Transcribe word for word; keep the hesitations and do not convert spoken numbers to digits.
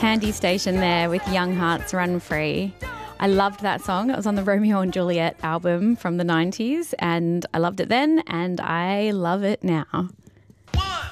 Candy Station there with Young Hearts Run Free. I loved that song. It was on the Romeo and Juliet album from the nineties, and I loved it then and I love it now.